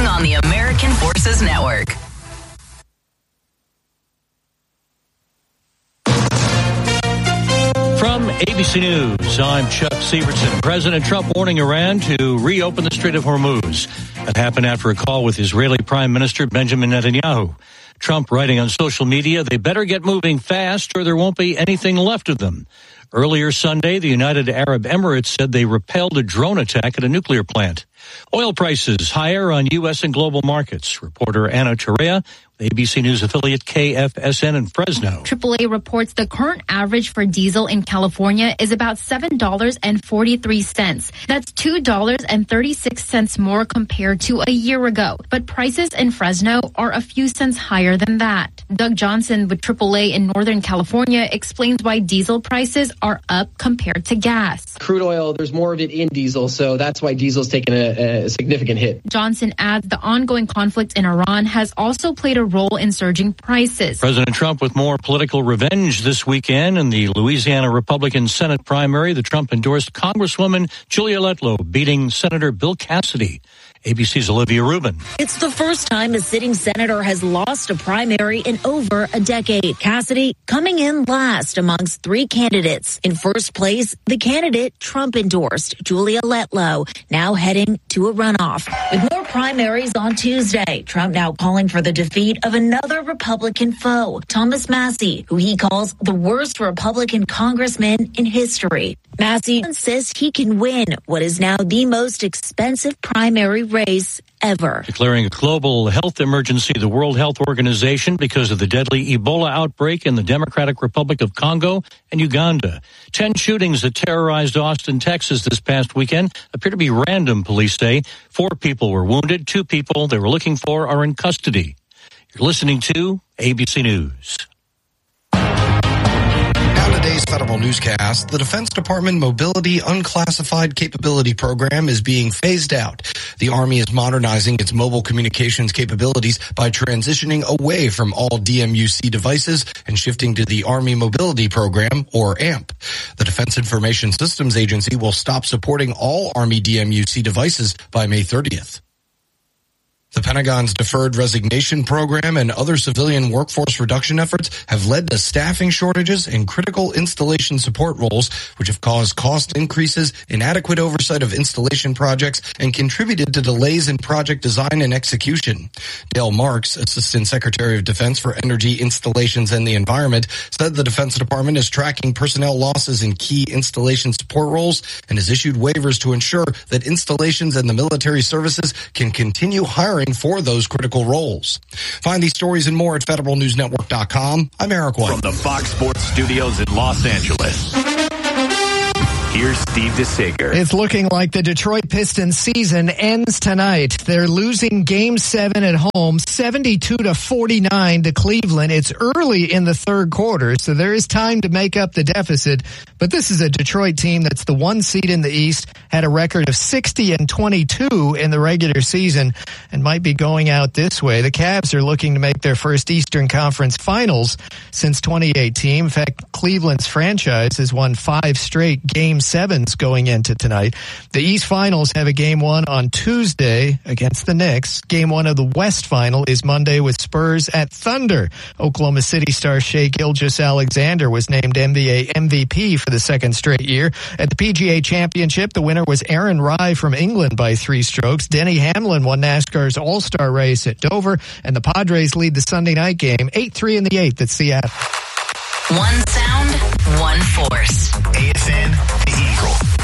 Morning on the American Forces Network. From ABC News, I'm Chuck Severson. President Trump warning Iran to reopen the Strait of Hormuz. That happened after a call with Israeli Prime Minister Benjamin Netanyahu. Trump writing on social media, they better get moving fast or there won't be anything left of them. Earlier Sunday, the United Arab Emirates said they repelled a drone attack at a nuclear plant. Oil prices higher on U.S. and global markets. Reporter Anna Torrea, ABC News affiliate KFSN in Fresno. AAA reports the current average for diesel in California is about $7.43. That's $2.36 more compared to a year ago. But prices in Fresno are a few cents higher than that. Doug Johnson with AAA in Northern California explains why diesel prices are up compared to gas. Crude oil, there's more of it in diesel, so that's why diesel's taken a significant hit. Johnson adds the ongoing conflict in Iran has also played a role in surging prices. President Trump with more political revenge this weekend in the Louisiana Republican Senate primary. The Trump-endorsed Congresswoman Julia Letlow beating Senator Bill Cassidy. ABC's Olivia Rubin. It's the first time a sitting senator has lost a primary in over a decade. Cassidy coming in last amongst three candidates. In first place, the candidate Trump endorsed, Julia Letlow, now heading to a runoff. With more primaries on Tuesday, Trump now calling for the defeat of another Republican foe, Thomas Massie, who he calls the worst Republican congressman in history. Massie says he can win what is now the most expensive primary race ever. Declaring a global health emergency, the World Health Organization, because of the deadly Ebola outbreak in the Democratic Republic of Congo and Uganda. 10 shootings that terrorized Austin, Texas this past weekend appear to be random, police say. 4 people were wounded. 2 people they were looking for are in custody. You're listening to ABC News. Today's Federal Newscast, the Defense Department Mobility Unclassified Capability Program is being phased out. The Army is modernizing its mobile communications capabilities by transitioning away from all DMUC devices and shifting to the Army Mobility Program, or AMP. The Defense Information Systems Agency will stop supporting all Army DMUC devices by May 30th. The Pentagon's deferred resignation program and other civilian workforce reduction efforts have led to staffing shortages in critical installation support roles, which have caused cost increases, inadequate oversight of installation projects, and contributed to delays in project design and execution. Dale Marks, Assistant Secretary of Defense for Energy, Installations, and the Environment, said the Defense Department is tracking personnel losses in key installation support roles and has issued waivers to ensure that installations and the military services can continue hiring for those critical roles. Find these stories and more at federalnewsnetwork.com. I'm Eric White. From the Fox Sports Studios in Los Angeles, here's Steve DeSager. It's looking like the Detroit Pistons season ends tonight. They're losing Game 7 at home, 72-49 to Cleveland. It's early in the third quarter, so there is time to make up the deficit. But this is a Detroit team that's the 1 seed in the East, had a record of 60-22 in the regular season, and might be going out this way. The Cavs are looking to make their first Eastern Conference Finals since 2018. In fact, Cleveland's franchise has won 5 straight Game 7s going into tonight. The East Finals have a Game 1 on Tuesday against the Knicks. Game 1 of the West Final is Monday with Spurs at Thunder. Oklahoma City star Shai Gilgeous-Alexander was named NBA MVP for the second straight year. At the PGA Championship, the winner was Aaron Rai from England by 3 strokes. Denny Hamlin won NASCAR's All-Star race at Dover, and the Padres lead the Sunday night game 8-3 in the 8th at Seattle. One sound, one force. ASN, the Eagle.